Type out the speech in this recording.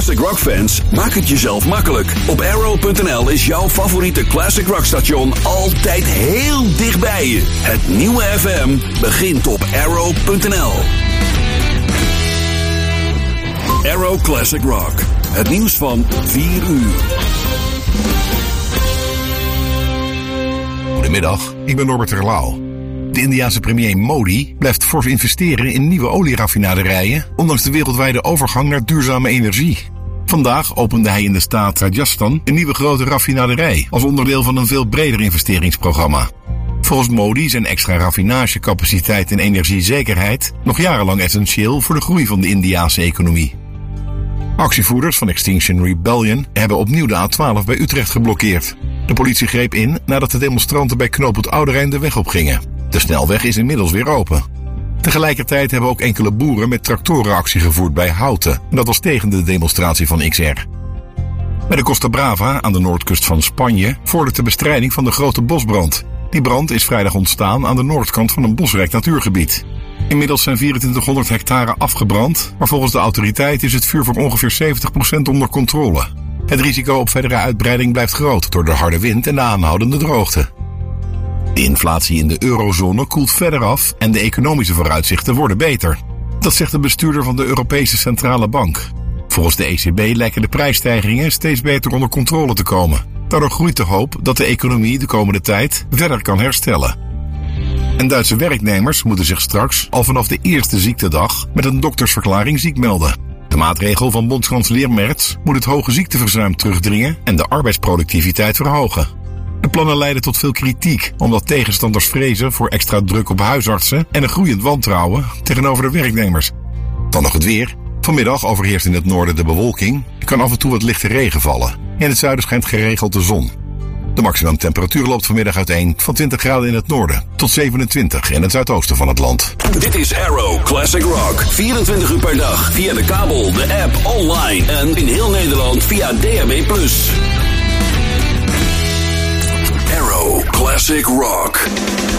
Classic Rock fans, maak het jezelf makkelijk. Op Arrow.nl is jouw favoriete Classic Rock station altijd heel dichtbij je. Het nieuwe FM begint op Arrow.nl. Arrow Classic Rock. Het nieuws van 4 uur. Goedemiddag, ik ben Norbert Terlouw. De Indiase premier Modi blijft fors investeren in nieuwe olieraffinaderijen, ondanks de wereldwijde overgang naar duurzame energie. Vandaag opende hij in de staat Rajasthan een nieuwe grote raffinaderij als onderdeel van een veel breder investeringsprogramma. Volgens Modi zijn extra raffinagecapaciteit en energiezekerheid nog jarenlang essentieel voor de groei van de Indiase economie. Actievoerders van Extinction Rebellion hebben opnieuw de A12 bij Utrecht geblokkeerd. De politie greep in nadat de demonstranten bij knooppunt Oude Rijn de weg opgingen. De snelweg is inmiddels weer open. Tegelijkertijd hebben ook enkele boeren met tractoren actie gevoerd bij Houten. En dat was tegen de demonstratie van XR. Bij de Costa Brava, aan de noordkust van Spanje, vordert de bestrijding van de grote bosbrand. Die brand is vrijdag ontstaan aan de noordkant van een bosrijk natuurgebied. Inmiddels zijn 2400 hectare afgebrand, maar volgens de autoriteit is het vuur voor ongeveer 70% onder controle. Het risico op verdere uitbreiding blijft groot door de harde wind en de aanhoudende droogte. De inflatie in de eurozone koelt verder af en de economische vooruitzichten worden beter. Dat zegt de bestuurder van de Europese Centrale Bank. Volgens de ECB lijken de prijsstijgingen steeds beter onder controle te komen. Daardoor groeit de hoop dat de economie de komende tijd verder kan herstellen. En Duitse werknemers moeten zich straks al vanaf de eerste ziektedag met een doktersverklaring ziek melden. De maatregel van bondskanselier Merz moet het hoge ziekteverzuim terugdringen en de arbeidsproductiviteit verhogen. De plannen leiden tot veel kritiek, omdat tegenstanders vrezen voor extra druk op huisartsen en een groeiend wantrouwen tegenover de werknemers. Dan nog het weer. Vanmiddag overheerst in het noorden de bewolking. Er kan af en toe wat lichte regen vallen. In het zuiden schijnt geregeld de zon. De maximumtemperatuur loopt vanmiddag uiteen van 20 graden in het noorden tot 27 in het zuidoosten van het land. Dit is Arrow Classic Rock. 24 uur per dag via de kabel, de app, online en in heel Nederland via DAB+. Arrow Classic Rock.